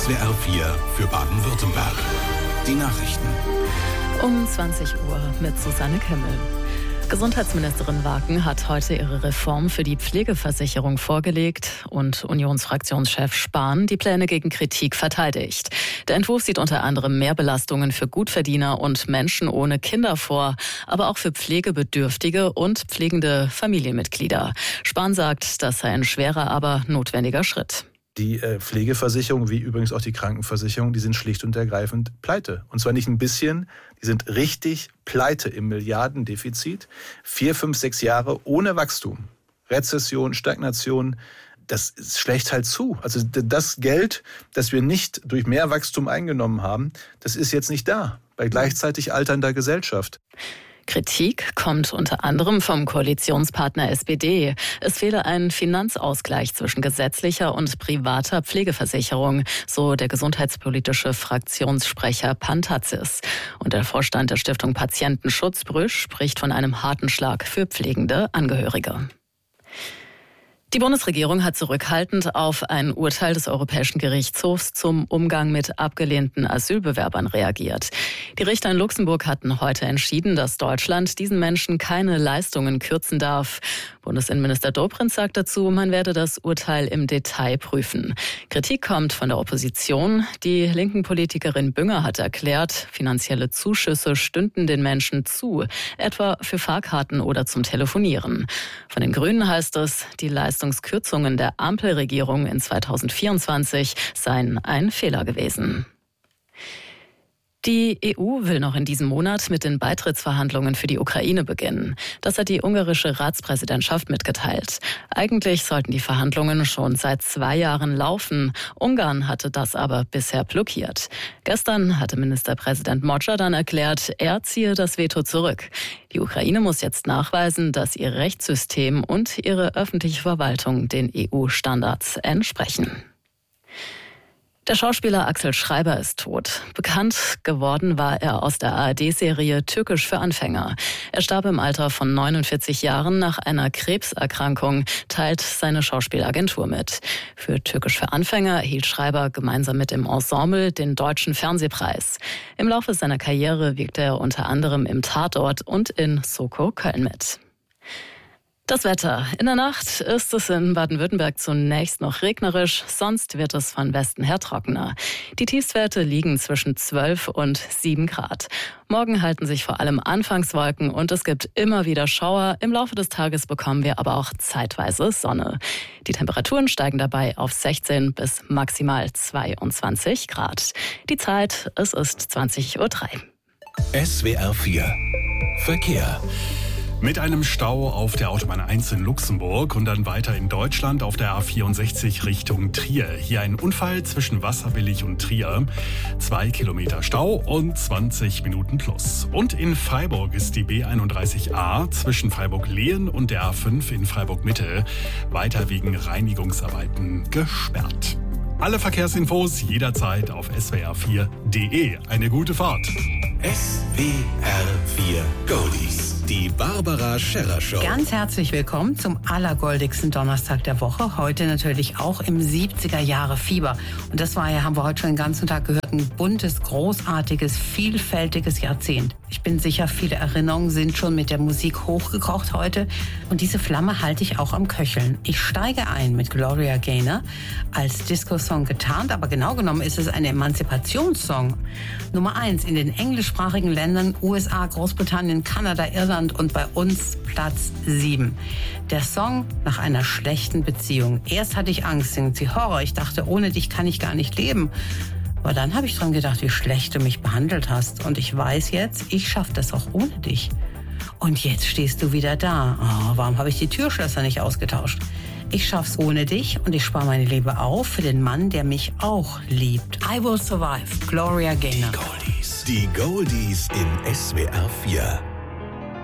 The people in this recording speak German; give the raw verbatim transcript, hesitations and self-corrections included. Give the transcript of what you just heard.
S W R vier für Baden-Württemberg. Die Nachrichten. Um zwanzig Uhr mit Susanne Kimmel. Gesundheitsministerin Waken hat heute ihre Reform für die Pflegeversicherung vorgelegt und Unionsfraktionschef Spahn die Pläne gegen Kritik verteidigt. Der Entwurf sieht unter anderem mehr Belastungen für Gutverdiener und Menschen ohne Kinder vor, aber auch für Pflegebedürftige und pflegende Familienmitglieder. Spahn sagt, das sei ein schwerer, aber notwendiger Schritt. Die äh, Pflegeversicherung, wie übrigens auch die Krankenversicherung, die sind schlicht und ergreifend pleite. Und zwar nicht ein bisschen, die sind richtig pleite im Milliardendefizit. Vier, fünf, sechs Jahre ohne Wachstum. Rezession, Stagnation, das schlägt halt zu. Also das Geld, das wir nicht durch mehr Wachstum eingenommen haben, das ist jetzt nicht da, bei gleichzeitig alternder Gesellschaft. Kritik kommt unter anderem vom Koalitionspartner S P D. Es fehle ein Finanzausgleich zwischen gesetzlicher und privater Pflegeversicherung, so der gesundheitspolitische Fraktionssprecher Pantazis. Und der Vorstand der Stiftung Patientenschutz Brüsch spricht von einem harten Schlag für pflegende Angehörige. Die Bundesregierung hat zurückhaltend auf ein Urteil des Europäischen Gerichtshofs zum Umgang mit abgelehnten Asylbewerbern reagiert. Die Richter in Luxemburg hatten heute entschieden, dass Deutschland diesen Menschen keine Leistungen kürzen darf. Bundesinnenminister Dobrindt sagt dazu, man werde das Urteil im Detail prüfen. Kritik kommt von der Opposition. Die linken Politikerin Bünger hat erklärt, finanzielle Zuschüsse stünden den Menschen zu, etwa für Fahrkarten oder zum Telefonieren. Von den Grünen heißt es, die Leistungskürzungen der Ampelregierung in zweitausendvierundzwanzig seien ein Fehler gewesen. Die E U will noch in diesem Monat mit den Beitrittsverhandlungen für die Ukraine beginnen. Das hat die ungarische Ratspräsidentschaft mitgeteilt. Eigentlich sollten die Verhandlungen schon seit zwei Jahren laufen. Ungarn hatte das aber bisher blockiert. Gestern hatte Ministerpräsident Mocsa dann erklärt, er ziehe das Veto zurück. Die Ukraine muss jetzt nachweisen, dass ihr Rechtssystem und ihre öffentliche Verwaltung den E U-Standards entsprechen. Der Schauspieler Axel Schreiber ist tot. Bekannt geworden war er aus der A R D-Serie Türkisch für Anfänger. Er starb im Alter von neunundvierzig Jahren nach einer Krebserkrankung, teilt seine Schauspielagentur mit. Für Türkisch für Anfänger erhielt Schreiber gemeinsam mit dem Ensemble den Deutschen Fernsehpreis. Im Laufe seiner Karriere wirkte er unter anderem im Tatort und in Soko Köln mit. Das Wetter. In der Nacht ist es in Baden-Württemberg zunächst noch regnerisch, sonst wird es von Westen her trockener. Die Tiefstwerte liegen zwischen zwölf und sieben Grad. Morgen halten sich vor allem Anfangswolken und es gibt immer wieder Schauer. Im Laufe des Tages bekommen wir aber auch zeitweise Sonne. Die Temperaturen steigen dabei auf sechzehn bis maximal zweiundzwanzig Grad. Die Zeit, es ist zwanzig Uhr drei. S W R vier Verkehr. Mit einem Stau auf der Autobahn eins in Luxemburg und dann weiter in Deutschland auf der A vierundsechzig Richtung Trier. Hier ein Unfall zwischen Wasserbillig und Trier. Zwei Kilometer Stau und zwanzig Minuten plus. Und in Freiburg ist die B einunddreißig A zwischen Freiburg-Lehen und der A fünf in Freiburg-Mitte weiter wegen Reinigungsarbeiten gesperrt. Alle Verkehrsinfos jederzeit auf S W R vier Punkt de. Eine gute Fahrt. S W R vier Goldies. Die Barbara Scherrer Show. Ganz herzlich willkommen zum allergoldigsten Donnerstag der Woche. Heute natürlich auch im siebziger Jahre Fieber. Und das war ja, haben wir heute schon den ganzen Tag gehört, ein buntes, großartiges, vielfältiges Jahrzehnt. Ich bin sicher, viele Erinnerungen sind schon mit der Musik hochgekocht heute. Und diese Flamme halte ich auch am Köcheln. Ich steige ein mit Gloria Gaynor als Disco-Song getarnt, aber genau genommen ist es ein Emanzipationssong. Nummer eins in den englischsprachigen Ländern U S A, Großbritannien, Kanada, Irland und bei uns Platz sieben. Der Song nach einer schlechten Beziehung. Erst hatte ich Angst, singt sie Horror. Ich dachte, ohne dich kann ich gar nicht leben. Aber dann habe ich dran gedacht, wie schlecht du mich behandelt hast. Und ich weiß jetzt, ich schaffe das auch ohne dich. Und jetzt stehst du wieder da. Oh, warum habe ich die Türschlösser nicht ausgetauscht? Ich schaff's ohne dich und ich spare meine Liebe auf für den Mann, der mich auch liebt. I will survive. Gloria Gaynor. Die Goldies. Die Goldies in S W R vier.